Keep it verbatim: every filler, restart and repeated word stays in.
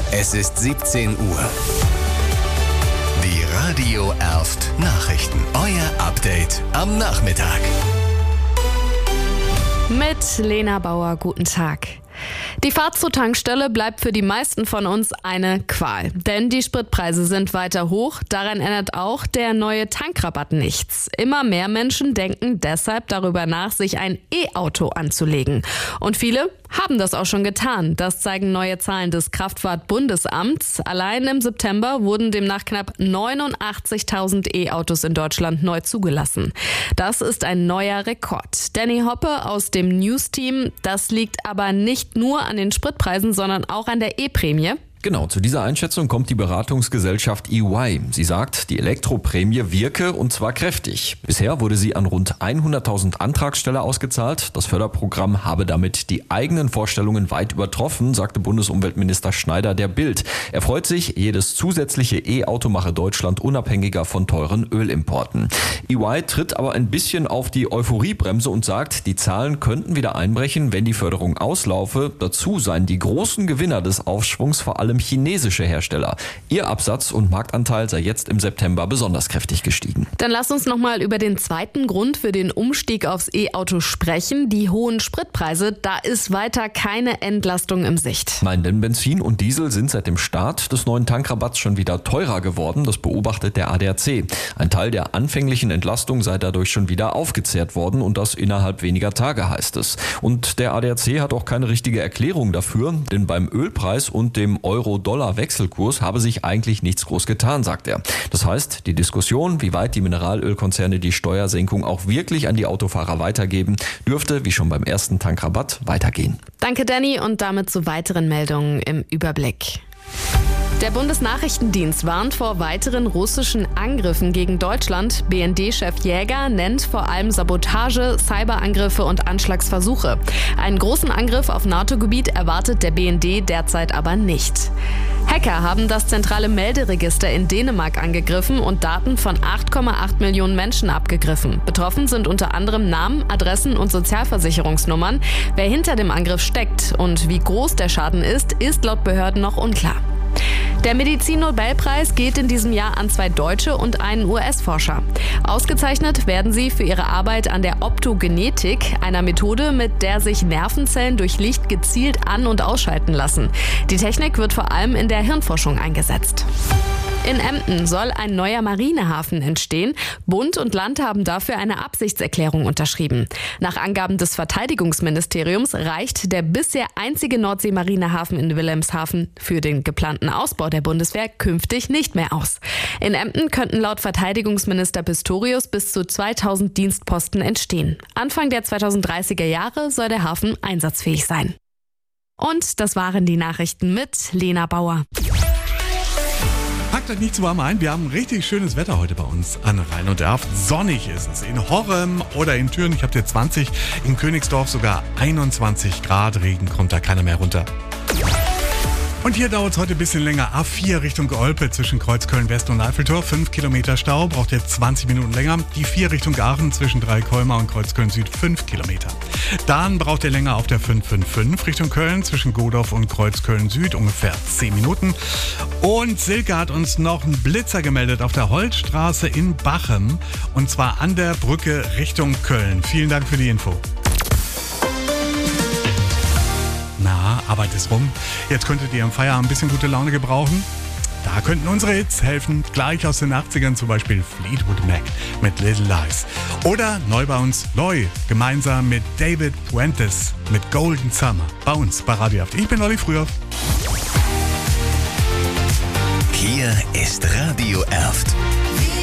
Es ist siebzehn Uhr. Die Radio Erft Nachrichten. Euer Update am Nachmittag. Mit Lena Bauer, guten Tag. Die Fahrt zur Tankstelle bleibt für die meisten von uns eine Qual. Denn die Spritpreise sind weiter hoch. Daran ändert auch der neue Tankrabatt nichts. Immer mehr Menschen denken deshalb darüber nach, sich ein E-Auto anzulegen. Und viele haben das auch schon getan. Das zeigen neue Zahlen des Kraftfahrt-Bundesamts. Allein im September wurden demnach knapp neunundachtzigtausend E-Autos in Deutschland neu zugelassen. Das ist ein neuer Rekord. Danny Hoppe aus dem News-Team. Das liegt aber nicht nur an den Spritpreisen, sondern auch an der E-Prämie. Genau, zu dieser Einschätzung kommt die Beratungsgesellschaft E Y. Sie sagt, die Elektroprämie wirke und zwar kräftig. Bisher wurde sie an rund hunderttausend Antragsteller ausgezahlt. Das Förderprogramm habe damit die eigenen Vorstellungen weit übertroffen, sagte Bundesumweltminister Schneider der Bild. Er freut sich, jedes zusätzliche E-Auto mache Deutschland unabhängiger von teuren Ölimporten. E Y tritt aber ein bisschen auf die Euphoriebremse und sagt, die Zahlen könnten wieder einbrechen, wenn die Förderung auslaufe. Dazu seien die großen Gewinner des Aufschwungs vor allem chinesische Hersteller. Ihr Absatz und Marktanteil sei jetzt im September besonders kräftig gestiegen. Dann lass uns nochmal über den zweiten Grund für den Umstieg aufs E-Auto sprechen. Die hohen Spritpreise, da ist weiter keine Entlastung im Sicht. Nein, denn Benzin und Diesel sind seit dem Start des neuen Tankrabatts schon wieder teurer geworden. Das beobachtet der A D A C. Ein Teil der anfänglichen Entlastung sei dadurch schon wieder aufgezehrt worden und das innerhalb weniger Tage, heißt es. Und der A D A C hat auch keine richtige Erklärung dafür, denn beim Ölpreis und dem Euro-Dollar-Wechselkurs habe sich eigentlich nichts groß getan, sagt er. Das heißt, die Diskussion, wie weit die Mineralölkonzerne die Steuersenkung auch wirklich an die Autofahrer weitergeben, dürfte, wie schon beim ersten Tankrabatt, weitergehen. Danke, Danny, und damit zu weiteren Meldungen im Überblick. Der Bundesnachrichtendienst warnt vor weiteren russischen Angriffen gegen Deutschland. B N D-Chef Jäger nennt vor allem Sabotage, Cyberangriffe und Anschlagsversuche. Einen großen Angriff auf NATO-Gebiet erwartet der B N D derzeit aber nicht. Hacker haben das zentrale Melderegister in Dänemark angegriffen und Daten von acht Komma acht Millionen Menschen abgegriffen. Betroffen sind unter anderem Namen, Adressen und Sozialversicherungsnummern. Wer hinter dem Angriff steckt und wie groß der Schaden ist, ist laut Behörden noch unklar. Der Medizin-Nobelpreis geht in diesem Jahr an zwei deutsche und einen U S-Forscher. Ausgezeichnet werden sie für ihre Arbeit an der Optogenetik, einer Methode, mit der sich Nervenzellen durch Licht gezielt an- und ausschalten lassen. Die Technik wird vor allem in der Hirnforschung eingesetzt. In Emden soll ein neuer Marinehafen entstehen. Bund und Land haben dafür eine Absichtserklärung unterschrieben. Nach Angaben des Verteidigungsministeriums reicht der bisher einzige Nordsee-Marinehafen in Wilhelmshaven für den geplanten Ausbau der Bundeswehr künftig nicht mehr aus. In Emden könnten laut Verteidigungsminister Pistorius bis zu zweitausend Dienstposten entstehen. Anfang der zweitausenddreißiger Jahre soll der Hafen einsatzfähig sein. Und das waren die Nachrichten mit Lena Bauer. Packt euch nicht zu warm ein, wir haben richtig schönes Wetter heute bei uns an Rhein und Erft. Sonnig ist es in Horrem oder in Thüringen, ich habe dir zwanzig, in Königsdorf sogar einundzwanzig Grad, Regen kommt da keiner mehr runter. Und hier dauert es heute ein bisschen länger. A vier Richtung Olpe zwischen Kreuzköln West und Eiffeltor. fünf Kilometer Stau, braucht jetzt zwanzig Minuten länger. Die vier Richtung Aachen zwischen Dreikolmer und Kreuzköln Süd fünf Kilometer. Dann braucht ihr länger auf der fünf fünf fünf Richtung Köln zwischen Godorf und Kreuzköln Süd ungefähr zehn Minuten. Und Silke hat uns noch einen Blitzer gemeldet auf der Holzstraße in Bachem. Und zwar an der Brücke Richtung Köln. Vielen Dank für die Info. Na, Arbeit ist rum. Jetzt könntet ihr im Feierabend ein bisschen gute Laune gebrauchen. Da könnten unsere Hits helfen. Gleich aus den achtzigern zum Beispiel Fleetwood Mac mit Little Lies. Oder neu bei uns Loy, gemeinsam mit David Fuentes mit Golden Summer. Bei uns bei Radio Erft. Ich bin Olli Frühauf. Hier ist Radio Erft.